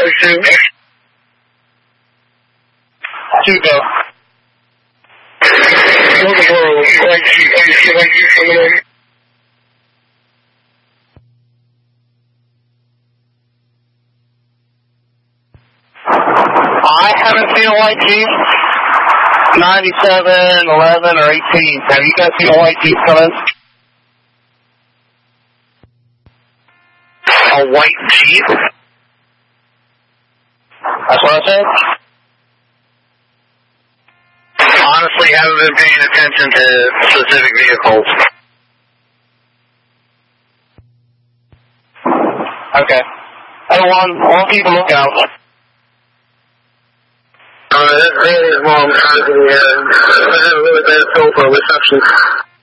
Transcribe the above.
Two go. I haven't seen a white Jeep. 97, 11, or 18. Have you guys seen a white Jeep come in? A white Jeep? That's what I said? Honestly, haven't been paying attention to specific vehicles. Okay. I'll keep a lookout. This really is long. I have a really bad feel for reception.